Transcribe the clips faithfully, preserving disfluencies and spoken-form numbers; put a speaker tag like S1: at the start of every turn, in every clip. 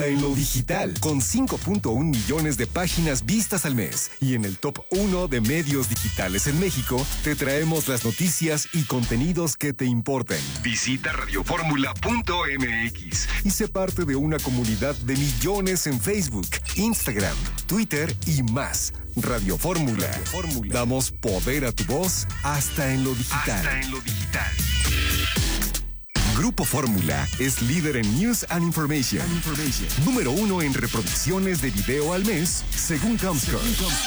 S1: En lo digital, con cinco punto uno millones de páginas vistas al mes y en el top uno de medios digitales en México, te traemos las noticias y contenidos que te importan. Visita radioformula punto m x y sé parte de una comunidad de millones en Facebook, Instagram, Twitter y más. Radio Fórmula. Damos poder a tu voz hasta en lo digital. Hasta en lo digital. Grupo Fórmula es líder en News and Information. And Information. Número uno en reproducciones de video al mes, según Comscore.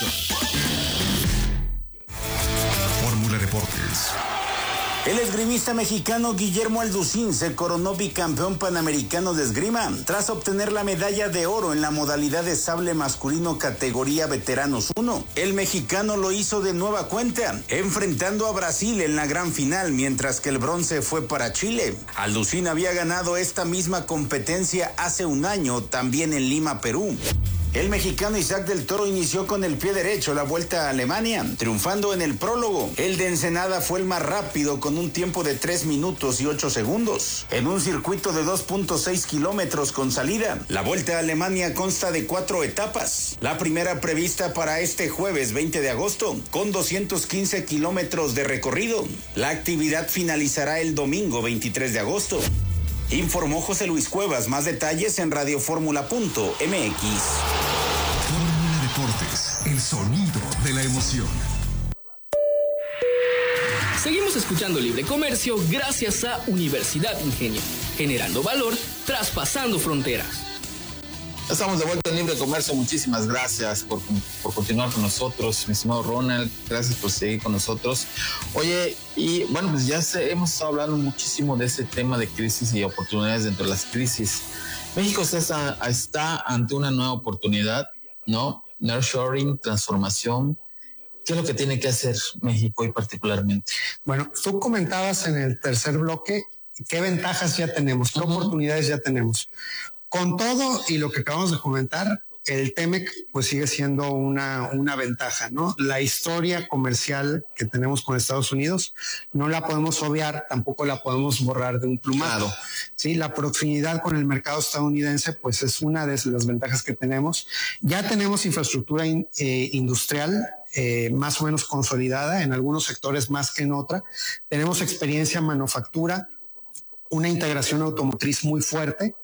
S1: Fórmula Deportes.
S2: El esgrimista mexicano Guillermo Alducín se coronó bicampeón panamericano de esgrima tras obtener la medalla de oro en la modalidad de sable masculino categoría veteranos uno. El mexicano lo hizo de nueva cuenta, enfrentando a Brasil en la gran final, mientras que el bronce fue para Chile. Alducín había ganado esta misma competencia hace un año, también en Lima, Perú. El mexicano Isaac del Toro inició con el pie derecho la Vuelta a Alemania, triunfando en el prólogo. El de Ensenada fue el más rápido con un tiempo de tres minutos y ocho segundos. En un circuito de dos punto seis kilómetros con salida, la Vuelta a Alemania consta de cuatro etapas. La primera prevista para este jueves veinte de agosto, con doscientos quince kilómetros de recorrido. La actividad finalizará el domingo veintitrés de agosto. Informó José Luis Cuevas. Más detalles en radioformula punto m x.
S1: Fórmula Deportes, el sonido de la emoción.
S3: Seguimos escuchando Libre Comercio gracias a Universidad Ingenio, generando valor, traspasando fronteras.
S4: Estamos de vuelta en Libre Comercio. Muchísimas gracias por, por continuar con nosotros, mi estimado Ronald. Gracias por seguir con nosotros. Oye, y bueno, pues ya se, hemos estado hablando muchísimo de ese tema de crisis y oportunidades dentro de las crisis. México está, está ante una nueva oportunidad, ¿no? Nearshoring, transformación. ¿Qué es lo que tiene que hacer México y particularmente?
S5: Bueno, tú comentabas en el tercer bloque qué ventajas ya tenemos, qué uh-huh. oportunidades ya tenemos. Con todo y lo que acabamos de comentar, el T-MEC pues sigue siendo una, una ventaja, ¿no? La historia comercial que tenemos con Estados Unidos no la podemos obviar, tampoco la podemos borrar de un plumazo. Claro. Sí, la proximidad con el mercado estadounidense pues es una de las ventajas que tenemos. Ya tenemos infraestructura in, eh, industrial eh, más o menos consolidada, en algunos sectores más que en otra. Tenemos experiencia en manufactura, una integración automotriz muy fuerte.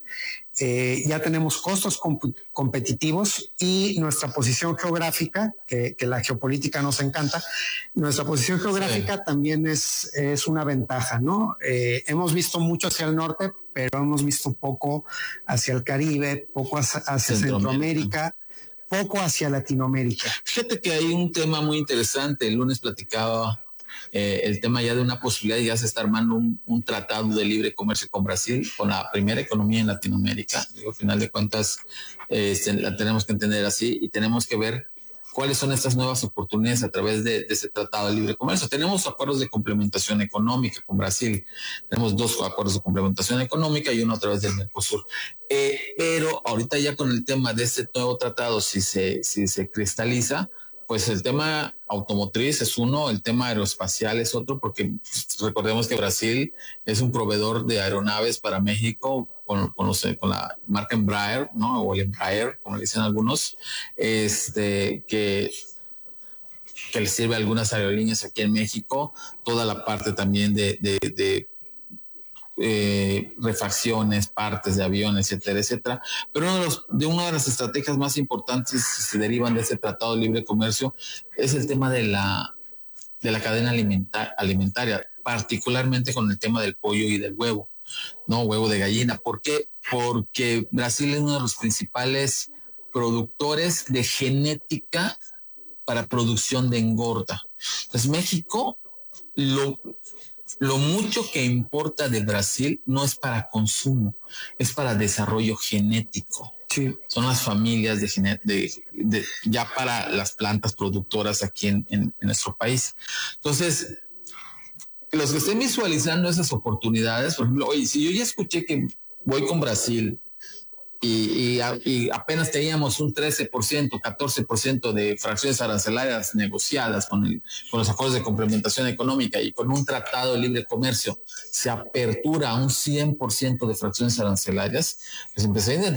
S5: Eh, ya tenemos costos comp- competitivos y nuestra posición geográfica, que, que la geopolítica nos encanta, nuestra posición geográfica sí. también es, es una ventaja, ¿no? Eh, hemos visto mucho hacia el norte, pero hemos visto poco hacia el Caribe, poco hacia, hacia Centroamérica, poco hacia Latinoamérica.
S4: Fíjate que hay un tema muy interesante. El lunes platicaba Eh, el tema ya de una posibilidad, ya se está armando un, un tratado de libre comercio con Brasil, con la primera economía en Latinoamérica. Digo, al final de cuentas, eh, la tenemos que entender así y tenemos que ver cuáles son estas nuevas oportunidades a través de, de ese tratado de libre comercio. Tenemos acuerdos de complementación económica con Brasil, tenemos dos acuerdos de complementación económica y uno a través del Mercosur. Eh, pero ahorita ya con el tema de este nuevo tratado, si se, si se cristaliza, pues el tema automotriz es uno, el tema aeroespacial es otro, porque recordemos que Brasil es un proveedor de aeronaves para México con, con, los, con la marca Embraer, ¿no? O el Embraer, como le dicen algunos, este, que, que le sirve a algunas aerolíneas aquí en México, toda la parte también de, de, de Eh, refacciones, partes de aviones, etcétera, etcétera. Pero uno de, los, de una de las estrategias más importantes que se derivan de este Tratado de Libre Comercio es el tema de la, de la cadena alimentar, alimentaria, particularmente con el tema del pollo y del huevo, ¿no? Huevo de gallina. ¿Por qué? Porque Brasil es uno de los principales productores de genética para producción de engorda. Entonces, México lo... Lo mucho que importa de Brasil no es para consumo, es para desarrollo genético. Sí. Son las familias de, genet- de, de ya para las plantas productoras aquí en, en, en nuestro país. Entonces, los que estén visualizando esas oportunidades, por ejemplo, oye, si yo ya escuché que voy con Brasil y, y, y apenas teníamos un trece por ciento, catorce por ciento de fracciones arancelarias negociadas con, el, con los acuerdos de complementación económica y con un tratado de libre comercio, se apertura a un cien por ciento de fracciones arancelarias, pues empecé a